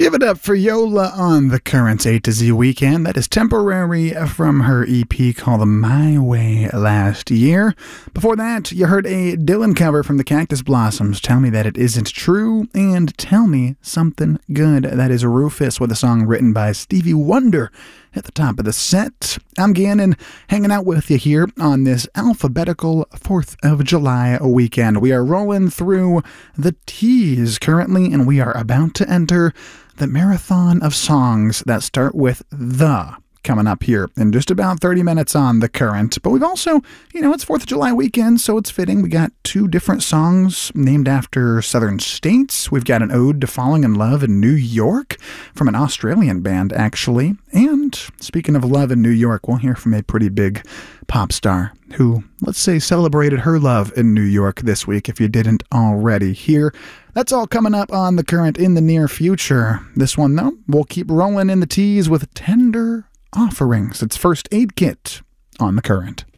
Give it up for Yola on the Currents A to Z weekend. That is Temporary from her EP called My Way last year. Before that, you heard a Dylan cover from the Cactus Blossoms, Tell Me That It Isn't True, and Tell Me Something Good. That is Rufus with a song written by Stevie Wonder at the top of the set. I'm Gannon, hanging out with you here on this alphabetical 4th of July weekend. We are rolling through the T's currently, and we are about to enter the marathon of songs that start with the coming up here in just about 30 minutes on The Current. But we've also, it's 4th of July weekend, so it's fitting. We got 2 different songs named after southern states. We've got an ode to falling in love in New York from an Australian band, actually. And speaking of love in New York, we'll hear from a pretty big pop star who, let's say, celebrated her love in New York this week, if you didn't already hear. That's all coming up on The Current in the near future. This one, though, we'll keep rolling in the T's with Tender Offerings. It's First Aid Kit on The Current.